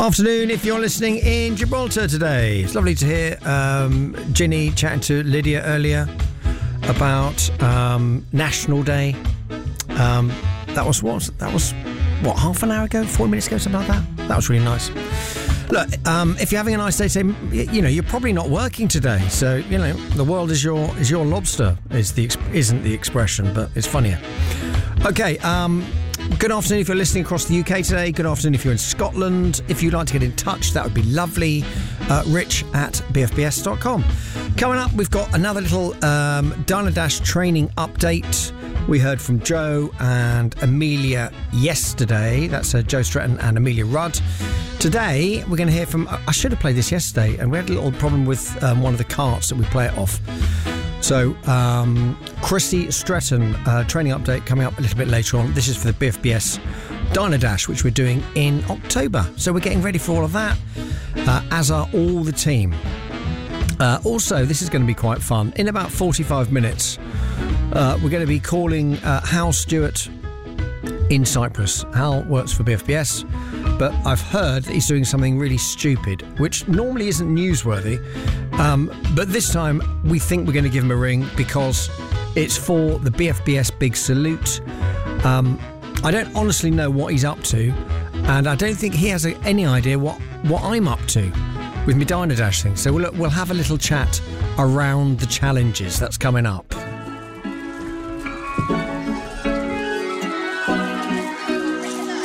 Afternoon, if you're listening in Gibraltar today. It's lovely to hear Ginny chatting to Lydia earlier about National Day. That was half an hour ago, 40 minutes ago, something like that. That was really nice. Look, if you're having a nice day, say, you're probably not working today, so the world is your lobster. Isn't the expression, but it's funnier. Okay. Good afternoon if you're listening across the UK today. Good afternoon if you're in Scotland. If you'd like to get in touch, that would be lovely. rich@bfbs.com. Coming up, we've got another little Dyna Dash training update. We heard from Joe and Amelia yesterday. That's Joe Stretton and Amelia Rudd. Today, we're going to hear from... I should have played this yesterday, and we had a little problem with one of the carts that we play it off. So, Chrissy Stretton, training update coming up a little bit later on. This is for the BFBS Dyna Dash, which we're doing in October. So we're getting ready for all of that, as are all the team. Also, this is going to be quite fun. In about 45 minutes, we're going to be calling Hal Stewart in Cyprus. Hal works for BFBS, but I've heard that he's doing something really stupid, which normally isn't newsworthy. But this time we think we're going to give him a ring because it's for the BFBS Big Salute. I don't honestly know what he's up to, and I don't think he has any idea what I'm up to with my Dyna Dash thing. So we'll have a little chat around the challenges that's coming up.